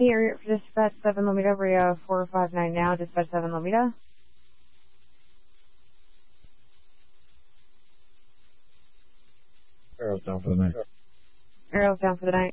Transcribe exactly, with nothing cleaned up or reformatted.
Here, dispatch seven Lomita, Rio four five nine now, dispatch seven Lomita. Arrow's down for the night. Arrow's down for the night.